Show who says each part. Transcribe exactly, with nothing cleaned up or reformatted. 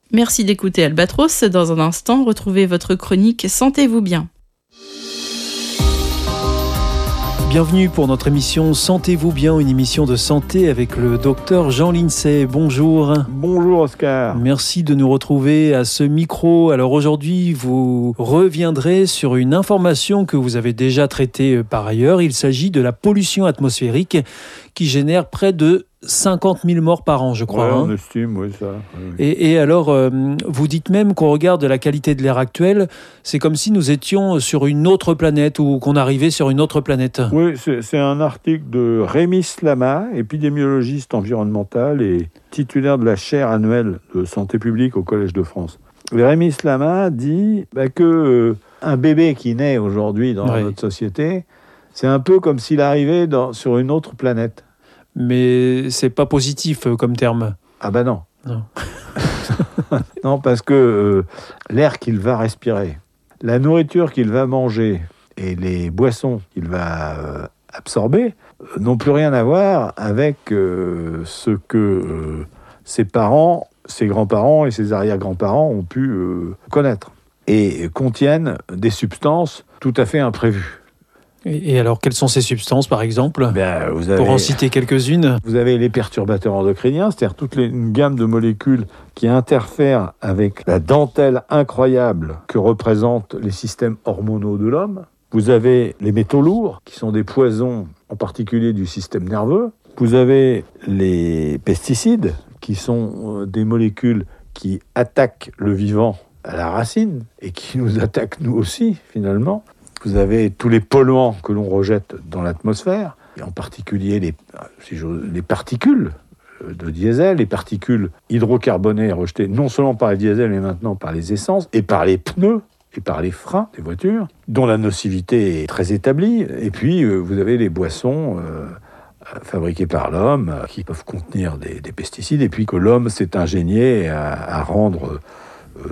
Speaker 1: Merci d'écouter Albatros. Dans un instant, retrouvez votre chronique Sentez-vous bien.
Speaker 2: Bienvenue pour notre émission Sentez-vous bien, une émission de santé avec le docteur Jean Lincey. Bonjour.
Speaker 3: Bonjour Oscar.
Speaker 2: Merci de nous retrouver à ce micro. Alors aujourd'hui, vous reviendrez sur une information que vous avez déjà traitée par ailleurs. Il s'agit de la pollution atmosphérique qui génère près de cinquante mille morts par an, je crois.
Speaker 3: Ouais,
Speaker 2: hein.
Speaker 3: on estime, oui, ça. Oui.
Speaker 2: Et, et alors, euh, vous dites même qu'au regard de la qualité de l'air actuel, c'est comme si nous étions sur une autre planète ou qu'on arrivait sur une autre planète.
Speaker 3: Oui, c'est, c'est un article de Rémi Slama, épidémiologiste environnemental et titulaire de la chaire annuelle de santé publique au Collège de France. Et Rémi Slama dit bah, que euh, un bébé qui naît aujourd'hui dans
Speaker 2: oui.
Speaker 3: notre société, c'est un peu comme s'il arrivait dans, sur une autre planète.
Speaker 2: Mais c'est pas positif euh, comme terme.
Speaker 3: Ah ben non.
Speaker 2: Non.
Speaker 3: Non, parce que euh, l'air qu'il va respirer, la nourriture qu'il va manger et les boissons qu'il va euh, absorber euh, n'ont plus rien à voir avec euh, ce que euh, ses parents, ses grands-parents et ses arrière-grands-parents ont pu euh, connaître et contiennent des substances tout à fait imprévues.
Speaker 2: Et, et alors, quelles sont ces substances, par exemple ?
Speaker 3: Ben, vous avez,
Speaker 2: Pour en citer quelques-unes.
Speaker 3: Vous avez les perturbateurs endocriniens, c'est-à-dire toute les, une gamme de molécules qui interfèrent avec la dentelle incroyable que représentent les systèmes hormonaux de l'homme. Vous avez les métaux lourds, qui sont des poisons, en particulier du système nerveux. Vous avez les pesticides, qui sont des molécules qui attaquent le vivant à la racine et qui nous attaquent nous aussi, finalement. Vous avez tous les polluants que l'on rejette dans l'atmosphère, et en particulier les, si les particules de diesel, les particules hydrocarbonées rejetées non seulement par les diesels, mais maintenant par les essences, et par les pneus, et par les freins des voitures, dont la nocivité est très établie. Et puis, vous avez les boissons euh, fabriquées par l'homme, qui peuvent contenir des, des pesticides, et puis que l'homme s'est ingénié à, à rendre